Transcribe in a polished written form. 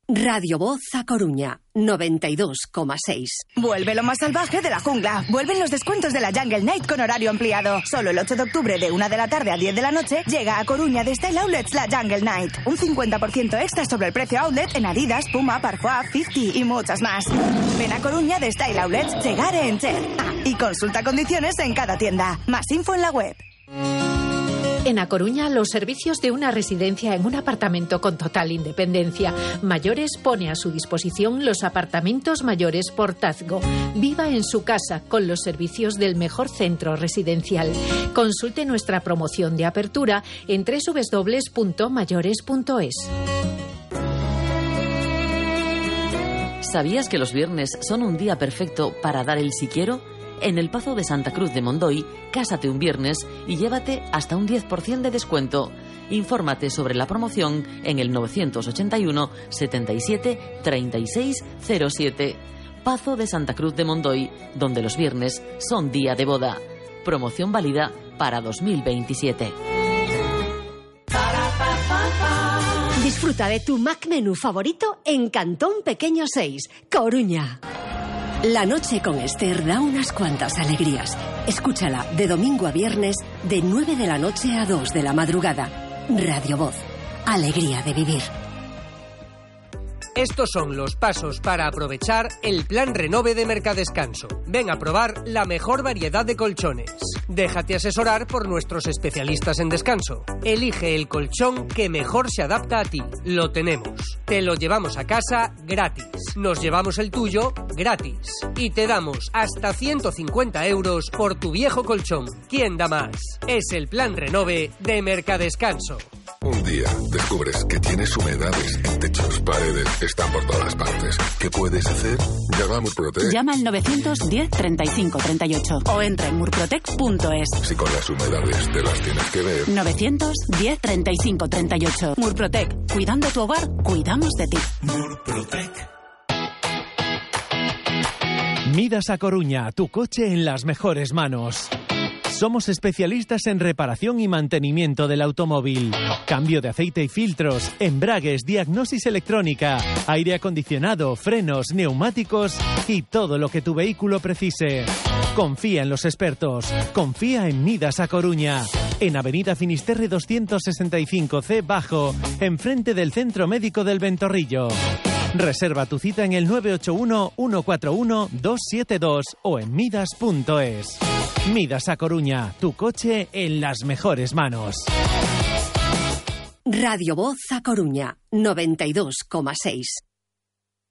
Radio Voz A Coruña, 92,6. Vuelve lo más salvaje de la jungla. Vuelven los descuentos de la Jungle Night con horario ampliado. Solo el 8 de octubre de 1 de la tarde a 10 de la noche llega a Coruña de Style Outlets la Jungle Night. Un 50% extra sobre el precio outlet en Adidas, Puma, Parfois, 50 y muchas más. Ven a Coruña de Style Outlets, Segare en Cher. Y consulta condiciones en cada tienda. Más info en la web. En A Coruña, los servicios de una residencia en un apartamento con total independencia. Mayores pone a su disposición los apartamentos mayores Portazgo. Viva en su casa con los servicios del mejor centro residencial. Consulte nuestra promoción de apertura en www.mayores.es. ¿Sabías que los viernes son un día perfecto para dar el si quiero? En el Pazo de Santa Cruz de Mondoy, cásate un viernes y llévate hasta un 10% de descuento. Infórmate sobre la promoción en el 981 77 36 07. Pazo de Santa Cruz de Mondoy, donde los viernes son día de boda. Promoción válida para 2027. Disfruta de tu Mac Menú favorito en Cantón Pequeño 6, Coruña. La noche con Esther da unas cuantas alegrías. Escúchala de domingo a viernes de 9 de la noche a 2 de la madrugada. Radio Voz. Alegría de vivir. Estos son los pasos para aprovechar el Plan Renove de Mercadescanso. Ven a probar la mejor variedad de colchones. Déjate asesorar por nuestros especialistas en descanso. Elige el colchón que mejor se adapta a ti. Lo tenemos. Te lo llevamos a casa gratis. Nos llevamos el tuyo gratis. Y te damos hasta 150 euros por tu viejo colchón. ¿Quién da más? Es el Plan Renove de Mercadescanso. Un día descubres que tienes humedades en techos, paredes, están por todas partes. ¿Qué puedes hacer? Llama a Murprotec. Llama al 910 35 38 o entra en murprotec.es. Si con las humedades te las tienes que ver. 910 35 38. Murprotec. Cuidando tu hogar, cuidamos de ti. Murprotec. Midas A Coruña, tu coche en las mejores manos. Somos especialistas en reparación y mantenimiento del automóvil. Cambio de aceite y filtros, embragues, diagnosis electrónica, aire acondicionado, frenos, neumáticos y todo lo que tu vehículo precise. Confía en los expertos. Confía en Midas A Coruña. En Avenida Finisterre 265C Bajo, enfrente del Centro Médico del Ventorrillo. Reserva tu cita en el 981 141 272 o en midas.es. Midas A Coruña, tu coche en las mejores manos. Radio Voz A Coruña, 92,6.